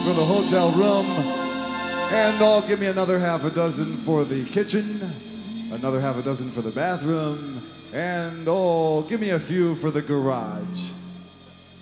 for the hotel room. And give me another half a dozen for the kitchen. Another half a dozen for the bathroom. And give me a few for the garage.